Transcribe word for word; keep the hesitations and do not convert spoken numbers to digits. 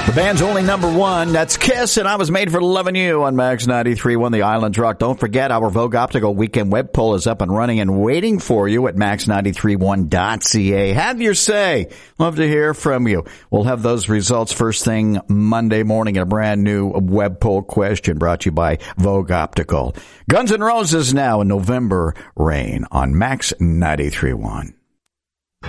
The band's only number one. That's Kiss, and I Was Made for Loving You on Max ninety-three point one, The Islands Rock. Don't forget, our Vogue Optical Weekend Web Poll is up and running and waiting for you at max ninety-three one dot c a. Have your say. Love to hear from you. We'll have those results first thing Monday morning in a brand new web poll question brought to you by Vogue Optical. Guns N' Roses now in November Rain on Max ninety-three point one.